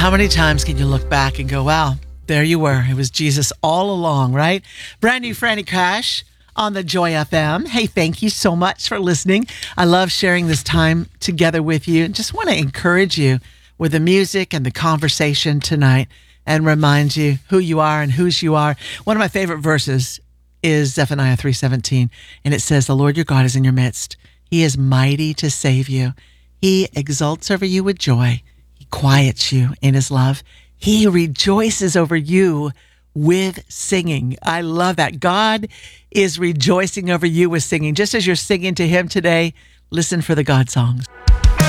How many times can you look back and go, wow, there you were. It was Jesus all along, right? Brand new Franny Crash on the Joy FM. Hey, thank you so much for listening. I love sharing this time together with you and just want to encourage you with the music and the conversation tonight and remind you who you are and whose you are. One of my favorite verses is Zephaniah 3:17, and it says, the Lord your God is in your midst. He is mighty to save you. He exults over you with joy. He quiets you in his love. He rejoices over you with singing. I love that. God is rejoicing over you with singing. Just as you're singing to him today, listen for the God songs.